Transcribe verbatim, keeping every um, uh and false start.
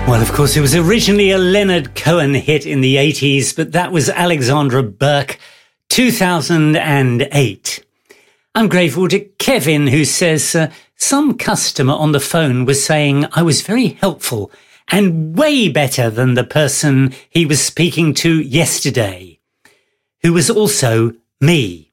Well, of course, it was originally a Leonard Cohen hit in the eighties, but that was Alexandra Burke, two thousand eight. I'm grateful to Kevin, who says, uh, some customer on the phone was saying I was very helpful and way better than the person he was speaking to yesterday, who was also me.